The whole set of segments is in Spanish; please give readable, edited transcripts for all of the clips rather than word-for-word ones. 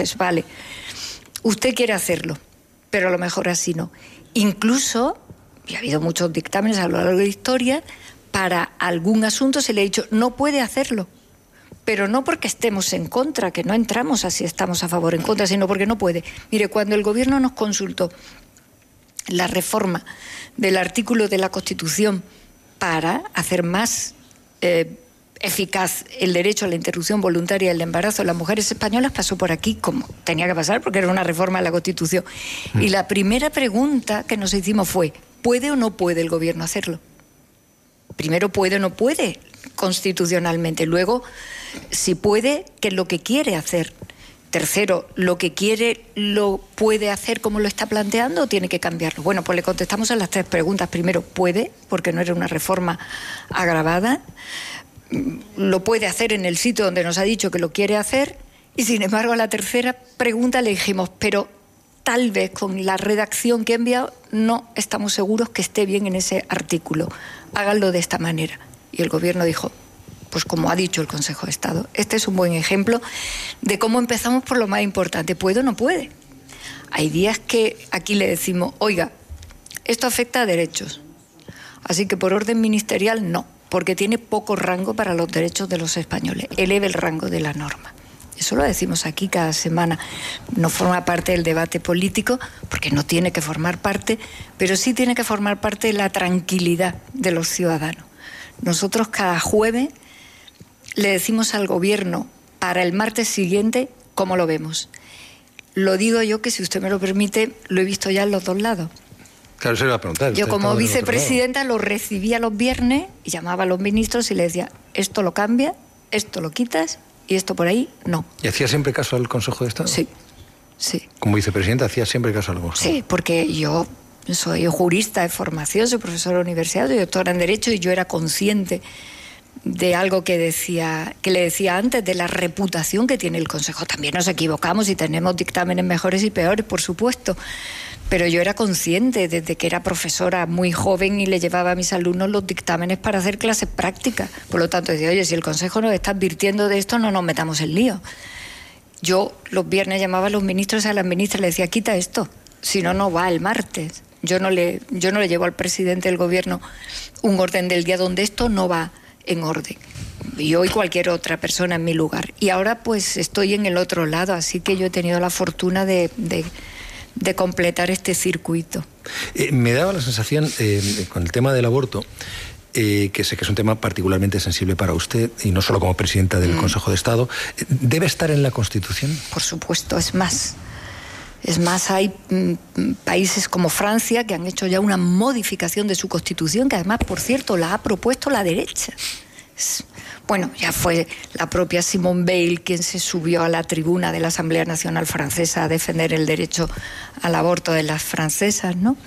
dices, vale, usted quiere hacerlo, pero a lo mejor así no. Incluso, y ha habido muchos dictámenes a lo largo de la historia, para algún asunto se le ha dicho, no puede hacerlo. Pero no porque estemos en contra, que no entramos así, estamos a favor o en contra, sino porque no puede. Mire, cuando el Gobierno nos consultó la reforma del artículo de la Constitución para hacer más eficaz el derecho a la interrupción voluntaria del embarazo de las mujeres españolas, pasó por aquí como tenía que pasar, porque era una reforma de la Constitución. Y la primera pregunta que nos hicimos fue, ¿puede o no puede el Gobierno hacerlo? Primero, ¿puede o no puede constitucionalmente? Luego, si puede, ¿qué es lo que quiere hacer? Tercero, ¿lo que quiere lo puede hacer como lo está planteando o tiene que cambiarlo? Bueno, pues le contestamos a las tres preguntas. Primero, puede, porque no era una reforma agravada. Lo puede hacer en el sitio donde nos ha dicho que lo quiere hacer. Y sin embargo, a la tercera pregunta le dijimos, pero tal vez con la redacción que he enviado no estamos seguros que esté bien en ese artículo. Háganlo de esta manera. Y el Gobierno dijo, pues como ha dicho el Consejo de Estado. Este es un buen ejemplo de cómo empezamos por lo más importante. ¿Puede o no puede? Hay días que aquí le decimos, oiga, esto afecta a derechos. Así que por orden ministerial no, porque tiene poco rango para los derechos de los españoles. Eleve el rango de la norma. Eso lo decimos aquí cada semana. No forma parte del debate político, porque no tiene que formar parte, pero sí tiene que formar parte de la tranquilidad de los ciudadanos. Nosotros cada jueves le decimos al Gobierno para el martes siguiente cómo lo vemos. Lo digo yo que, si usted me lo permite, lo he visto ya en los dos lados. Claro, se lo iba a preguntar. Yo como vicepresidenta lo recibía los viernes y llamaba a los ministros y le decía, esto lo cambia, esto lo quitas y esto por ahí no. ¿Y hacía siempre caso al Consejo de Estado? Sí, sí. Como vicepresidenta hacía siempre caso al Consejo. Sí, porque yo soy jurista de formación, soy profesora de universidad, soy doctora en Derecho y yo era consciente de algo que le decía antes, de la reputación que tiene el Consejo. También nos equivocamos y tenemos dictámenes mejores y peores, por supuesto, pero yo era consciente desde que era profesora muy joven y le llevaba a mis alumnos los dictámenes para hacer clases prácticas. Por lo tanto, decía, oye, si el Consejo nos está advirtiendo de esto, no nos metamos en lío. Yo los viernes llamaba a los ministros y a las ministras y le decía, quita esto, si no, no va el martes. Yo no le llevo al presidente del Gobierno un orden del día donde esto no va en orden. Yo y cualquier otra persona en mi lugar. Y ahora pues estoy en el otro lado, así que yo he tenido la fortuna de completar este circuito. Me daba la sensación, con el tema del aborto, que sé que es un tema particularmente sensible para usted, y no solo como presidenta del Consejo de Estado, ¿debe estar en la Constitución? Por supuesto, es más, hay países como Francia que han hecho ya una modificación de su Constitución, que además, por cierto, la ha propuesto la derecha. Bueno, ya fue la propia Simone Veil quien se subió a la tribuna de la Asamblea Nacional Francesa a defender el derecho al aborto de las francesas, ¿no?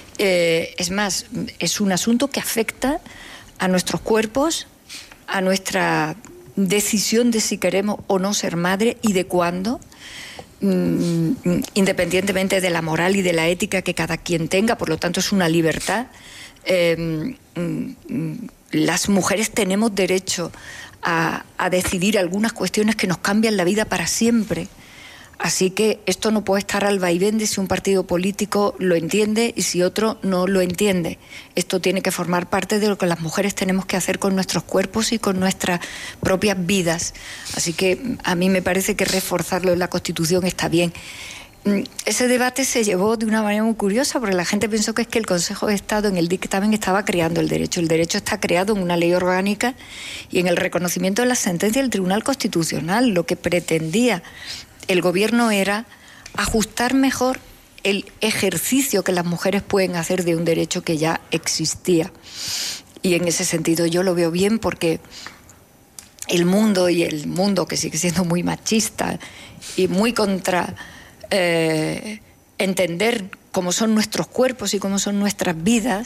Es más, es un asunto que afecta a nuestros cuerpos, a nuestra decisión de si queremos o no ser madre y de cuándo, independientemente de la moral y de la ética que cada quien tenga. Por lo tanto, es una libertad. Las mujeres tenemos derecho a decidir algunas cuestiones que nos cambian la vida para siempre. Así que esto no puede estar al vaivén de si un partido político lo entiende y si otro no lo entiende. Esto tiene que formar parte de lo que las mujeres tenemos que hacer con nuestros cuerpos y con nuestras propias vidas. Así que a mí me parece que reforzarlo en la Constitución está bien. Ese debate se llevó de una manera muy curiosa, porque la gente pensó que es que el Consejo de Estado en el dictamen estaba creando el derecho. El derecho está creado en una ley orgánica y en el reconocimiento de la sentencia del Tribunal Constitucional. Lo que pretendía el Gobierno era ajustar mejor el ejercicio que las mujeres pueden hacer de un derecho que ya existía. Y en ese sentido yo lo veo bien, porque el mundo que sigue siendo muy machista y muy contra entender cómo son nuestros cuerpos y cómo son nuestras vidas,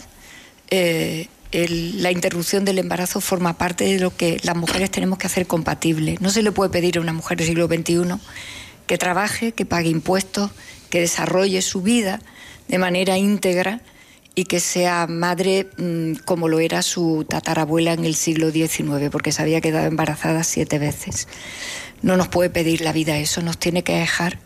la interrupción del embarazo forma parte de lo que las mujeres tenemos que hacer compatible. No se le puede pedir a una mujer del siglo XXI que trabaje, que pague impuestos, que desarrolle su vida de manera íntegra y que sea madre como lo era su tatarabuela en el siglo XIX, porque se había quedado embarazada 7 veces. No nos puede pedir la vida eso, nos tiene que dejar